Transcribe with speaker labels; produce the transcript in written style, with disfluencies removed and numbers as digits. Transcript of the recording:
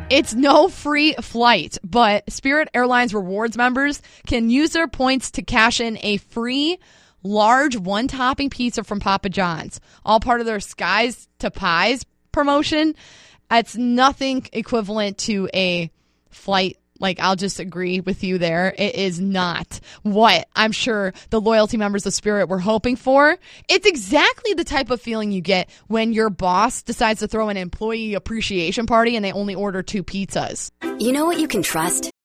Speaker 1: It's no free flight, but Spirit Airlines Rewards members can use their points to cash in a free large one-topping pizza from Papa John's, all part of their Skies to Pies promotion. It's nothing equivalent to a flight. Like, I'll just agree with you there. It is not what I'm sure the loyalty members of Spirit were hoping for. It's exactly the type of feeling you get when your boss decides to throw an employee appreciation party and they only order 2 pizzas.
Speaker 2: You know what you can trust?